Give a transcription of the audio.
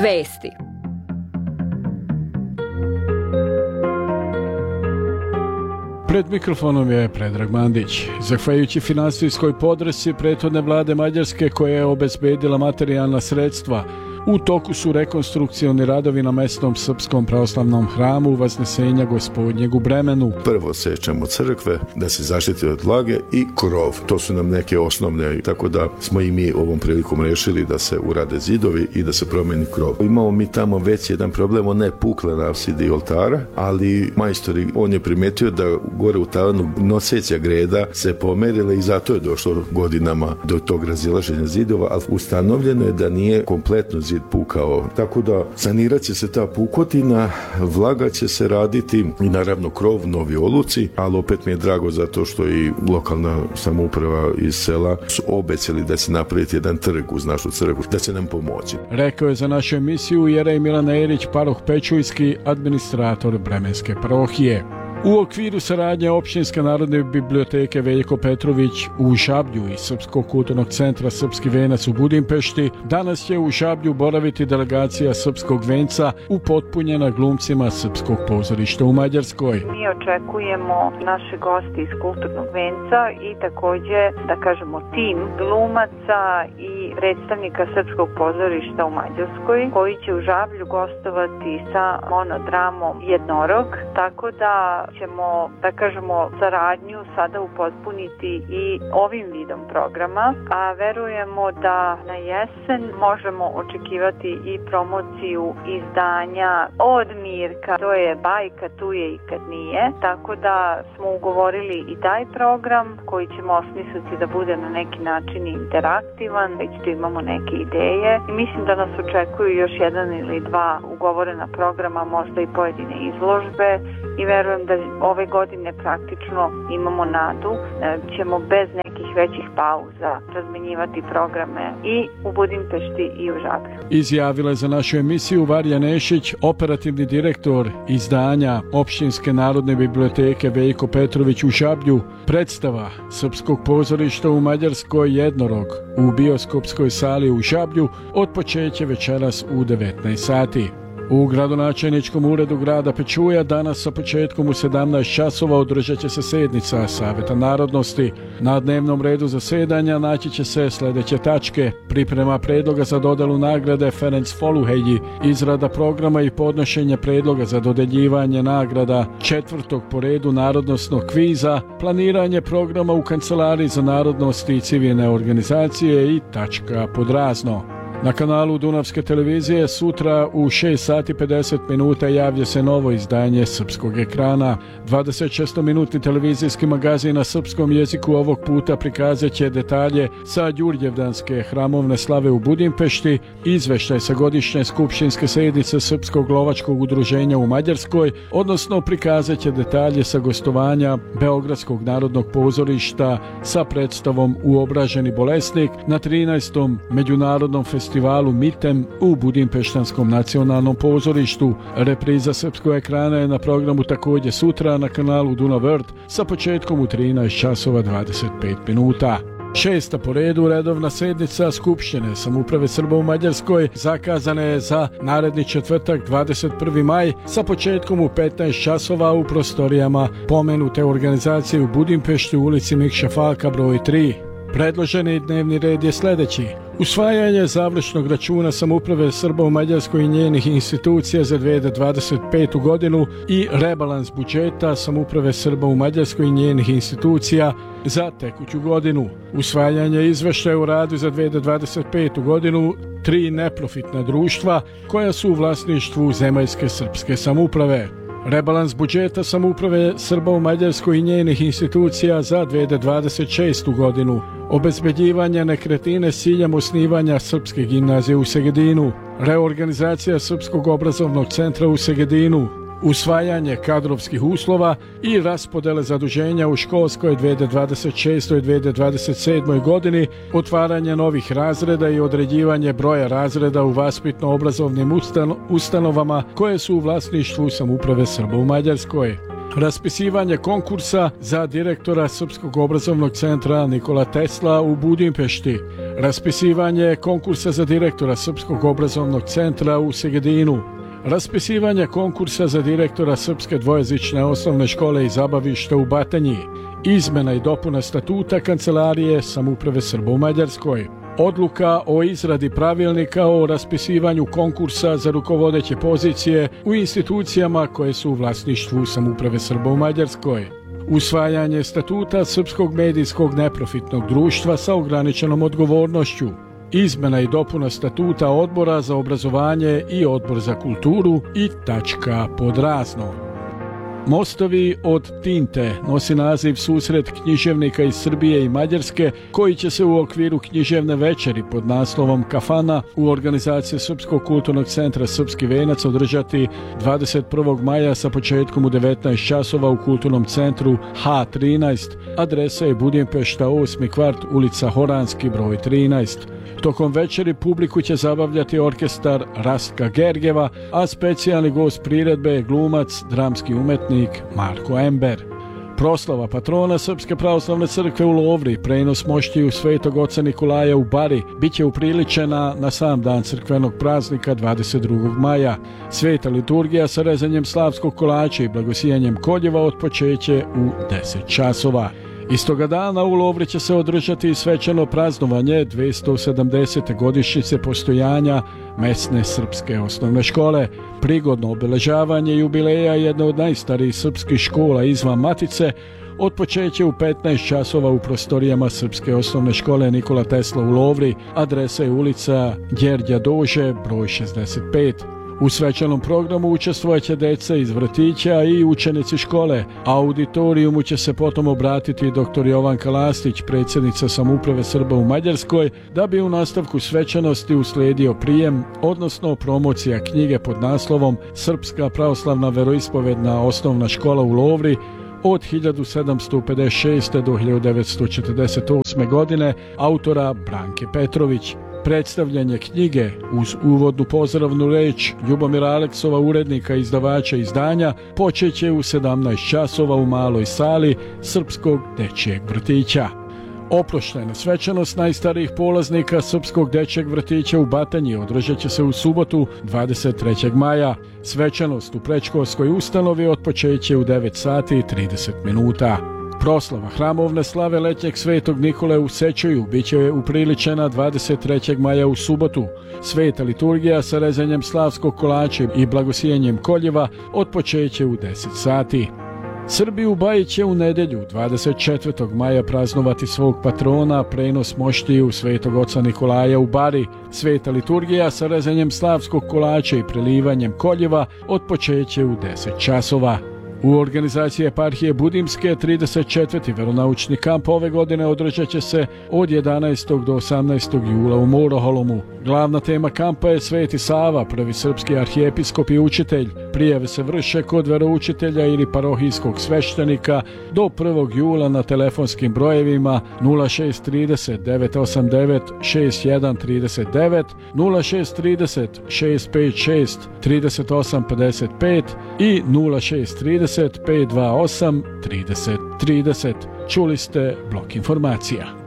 Vesti. Pred mikrofonom je Predrag Mandić. Zahvaljujući finansijskoj podršci prethodne vlade Mađarske koja je obezbedila materijalna sredstva, u toku su rekonstrukcioni radovi na mesnom srpskom pravoslavnom hramu Vaznesenja Gospodnjeg u Bremenu. Prvo sečemo crkve da se zaštiti od vlage i krov. To su nam neke osnovne, tako da smo i mi ovom prilikom rešili da se urade zidovi i da se promeni krov. Imamo mi tamo već jedan problem, ona je pukla na apsidi oltara, ali majstori, on je primetio da gore u tavanu noseća greda se pomerila i zato je došlo godinama do tog razilaženja zidova, ali ustanovljeno je da nije kompletno zid pukao. Tako da sanirat će se ta pukotina, vlaga će se raditi i naravno krov, novi oluci, ali opet mi je drago zato što i lokalna samouprava iz sela su obećali da će napraviti jedan trg uz našu crkvu, da će nam pomoći. Rekao je za našu emisiju Jerej Milan Erić, paroh Pečujski, administrator Bremenske parohije. U okviru saradnje Opštinske narodne biblioteke Veljko Petrović u Žablju i Srpskog kulturnog centra Srpski venac u Budimpešti danas će u Žablju boraviti delegacija Srpskog venca upotpunjena glumcima Srpskog pozorišta u Mađarskoj. Mi očekujemo naše goste iz kulturnog venca i takođe, da kažemo, tim glumaca i predstavnika Srpskog pozorišta u Mađarskoj koji će u Žablju gostovati sa monodramom Jednorog, tako da ćemo, da kažemo, saradnju sada upotpuniti i ovim vidom programa, a verujemo da na jesen možemo očekivati i promociju izdanja od Mirka, to je Bajka, tu je i kad nije, tako da smo ugovorili i taj program koji ćemo osmisliti da bude na neki način interaktivan, već tu imamo neke ideje i mislim da nas očekuju još jedan ili dva ugovorena programa, možda i pojedine izložbe i verujem da ove godine praktično imamo nadu da ćemo bez nekih većih pauza razmenjivati programe i u Budimpešti i u Žablju. Izjavila je za našu emisiju Varja Nešić, operativni direktor izdanja Opštinske narodne biblioteke Veljko Petrović u Žablju. Predstava Srpskog pozorišta u Mađarskoj Jednorog u bioskopskoj sali u Žablju otpočeće večeras u 19 sati. U gradonačelničkom uredu grada Pečuja danas sa početkom u 17 časova održat će se sednica Saveta narodnosti. Na dnevnom redu zasedanja naći će se sljedeće tačke: priprema predloga za dodelu nagrade Ferenc Foluheji, izrada programa i podnošenje predloga za dodeljivanje nagrada 4. po redu narodnosnog kviza, planiranje programa u Kancelariji za narodnosti i civilne organizacije i tačka pod razno. Na kanalu Dunavske televizije sutra u 6 sati 50 minuta javlja se novo izdanje Srpskog ekrana. 26-minutni televizijski magazin na srpskom jeziku ovog puta prikazat će detalje sa Đurđevdanske hramovne slave u Budimpešti, izveštaj sa godišnje skupštinske sednice Srpskog lovačkog udruženja u Mađarskoj, odnosno prikazat će detalje sa gostovanja Beogradskog narodnog pozorišta sa predstavom Uobraženi bolesnik na 13. međunarodnom festivalu Mitem u Budimpeštanskom nacionalnom pozorištu. Repriza Srpskog ekrana je na programu također sutra na kanalu Dunav Vrt sa početkom u 13 časova 25 minuta. 6. po redu redovna sednica Skupštine samouprave Srba u Mađarskoj zakazana je za naredni četvrtak 21. maj sa početkom u 15 časova u prostorijama pomenute organizacije u Budimpešti u ulici Mikša Falka broj 3. Predloženi dnevni red je sljedeći: usvajanje završnog računa samouprave Srba u Mađarskoj i njenih institucija za 2025. godinu i rebalans budžeta samouprave Srba u Mađarskoj i njenih institucija za tekuću godinu. Usvajanje izveštaja u radu za 2025. godinu 3 neprofitna društva koja su u vlasništvu zemaljske srpske samouprave. Rebalans budžeta samouprave Srba u Mađarskoj i njenih institucija za 2026. godinu. Obezbeđivanje nekretnine s ciljem osnivanja Srpske gimnazije u Segedinu. Reorganizacija Srpskog obrazovnog centra u Segedinu. Usvajanje kadrovskih uslova i raspodele zaduženja u školskoj 2026. i 2027. godini, otvaranje novih razreda i određivanje broja razreda u vaspitno-obrazovnim ustanovama koje su u vlasništvu samouprave Srba u Mađarskoj. raspisivanje konkursa za direktora Srpskog obrazovnog centra Nikola Tesla u Budimpešti, raspisivanje konkursa za direktora Srpskog obrazovnog centra u Segedinu, raspisivanje konkursa za direktora Srpske dvojezične osnovne škole i zabavišta u Batanji, izmena i dopuna statuta Kancelarije samouprave Srba u Mađarskoj, odluka o izradi pravilnika o raspisivanju konkursa za rukovodeće pozicije u institucijama koje su u vlasništvu samouprave Srba u Mađarskoj, usvajanje statuta Srpskog medijskog neprofitnog društva sa ograničenom odgovornošću, izmena i dopuna statuta Odbora za obrazovanje i Odbor za kulturu i tačka pod razno. Mostovi od tinte nosi naziv susret književnika iz Srbije i Mađarske koji će se u okviru književne večeri pod naslovom Kafana u organizaciji Srpskog kulturnog centra Srpski venac održati 21. maja sa početkom u 19 časova u kulturnom centru H13. Adresa je Budimpešta 8. kvart, ulica Horanski broj 13. Tokom večeri publiku će zabavljati orkestar Rastka Gergeva, a specijalni gost priredbe je glumac, dramski umetnik Marko Ember. Proslava patrona Srpske pravoslavne crkve u Lovri, prenos moštiju Svetog oca Nikolaja u Bari, bit će upriličena na sam dan crkvenog praznika 22. maja. Sveta liturgija sa rezanjem slavskog kolača i blagosijanjem koljeva otpočeće u 10 časova. Istoga dana u Lovri će se održati svečano praznovanje 270. godišnjice postojanja mesne srpske osnovne škole. Prigodno obeležavanje jubileja jedne od najstarijih srpskih škola izvan Matice otpočeće u 15 časova u prostorijama Srpske osnovne škole Nikola Tesla u Lovri. Adresa je ulica Đerđa Dože, broj 65. U svečanom programu učestvojaće deca iz vrtića i učenici škole. Auditorijumu će se potom obratiti dr. Jovanka Lastić, predsjednica samouprave Srba u Mađarskoj, da bi u nastavku svečanosti uslijedio prijem, odnosno promocija knjige pod naslovom Srpska pravoslavna veroispovedna osnovna škola u Lovri od 1756. do 1948. godine autora Branke Petrović. Predstavljanje knjige uz uvodnu pozdravnu reč Ljubomira Aleksova, urednika i izdavača izdanja, počeće u 17 časova u maloj sali Srpskog dečjeg vrtića. Oproštajna svečanost najstarijih polaznika Srpskog dečjeg vrtića u Batanji održat će se u subotu 23. maja. Svečanost u predškolskoj ustanovi otpočeće u 9 sati i 30 minuta. Proslava hramovne slave letnjeg Svetog Nikole u Sečuju biće upriličena 23. maja u subotu. Sveta liturgija sa rezanjem slavskog kolača i blagosijanjem koljeva otpočeće u 10 sati. Srbi u Baji će u nedelju 24. maja praznovati svog patrona, prenos moštiju Svetog oca Nikolaja u Bari. Sveta liturgija sa rezanjem slavskog kolača i prelivanjem koljeva otpočeće u 10 časova. U organizaciji eparhije Budimske 34. veronaučni kamp ove godine održat će se od 11. do 18. jula u Moroholomu. Glavna tema kampa je Sveti Sava, prvi srpski arhijepiskop i učitelj. Prijave se vrše kod veroučitelja ili parohijskog sveštenika do 1. jula na telefonskim brojevima 0630 989 6139, 0630 656 3855 i 0630 528 3030. Čuli ste blok informacija.